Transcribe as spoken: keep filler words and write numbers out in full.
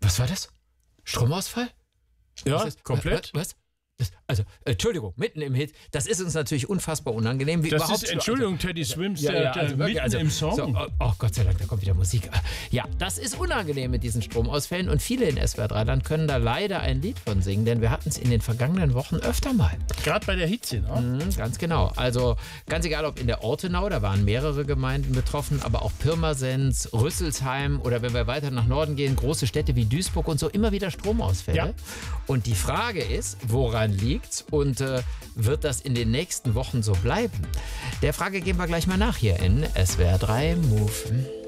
Was war das? Stromausfall? Ja, was, komplett. Was? was? Das, also, Entschuldigung, mitten im Hit. Das ist uns natürlich unfassbar unangenehm. Wie das überhaupt ist, Entschuldigung, Teddy Swims, ja, ja, der, also der wirklich, mitten also, im Song. So, oh, oh Gott sei Dank, da kommt wieder Musik. Ja, das ist unangenehm mit diesen Stromausfällen und viele in S W R drei Land können da leider ein Lied von singen, denn wir hatten es in den vergangenen Wochen öfter mal. Gerade bei der Hitze, ne? Mhm, ganz genau. Also ganz egal, ob in der Ortenau, da waren mehrere Gemeinden betroffen, aber auch Pirmasens, Rüsselsheim oder wenn wir weiter nach Norden gehen, große Städte wie Duisburg und so, immer wieder Stromausfälle. Ja. Und die Frage ist, woran liegt's und äh, wird das in den nächsten Wochen so bleiben? Der Frage gehen wir gleich mal nach hier in S W R drei Move.